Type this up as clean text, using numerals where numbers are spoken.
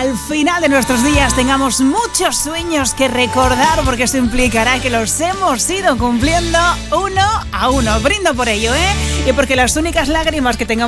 al final de nuestros días tengamos muchos sueños que recordar, porque eso implicará que los hemos ido cumpliendo uno a uno. Brindo por ello, y porque las únicas lágrimas que tengamos